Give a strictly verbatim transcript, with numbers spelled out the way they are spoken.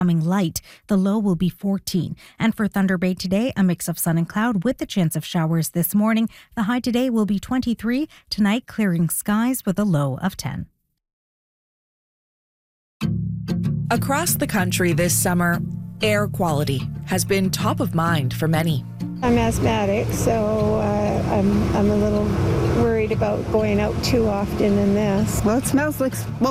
Coming light. The low will be fourteen. And for Thunder Bay today, a mix of sun and cloud with the chance of showers this morning. The high today will be twenty-three. Tonight, clearing skies with a low of ten. Across the country this summer, air quality has been top of mind for many. I'm asthmatic, so uh, I'm, I'm a little worried about going out too often in this. Well, it smells like smoke.